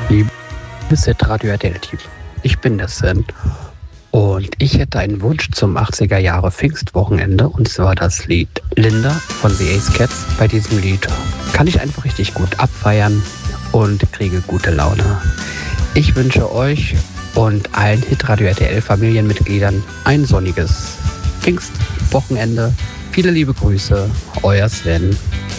Liebes Radio RTL-Team, ich bin der Sven und ich hätte einen Wunsch zum 80er Jahre Pfingstwochenende, und zwar das Lied Linda von The Ace Cats. Bei diesem Lied kann ich einfach richtig gut abfeiern und kriege gute Laune. Ich wünsche euch und allen Hitradio RTL Familienmitgliedern ein sonniges Pfingstwochenende. Viele liebe Grüße, euer Sven.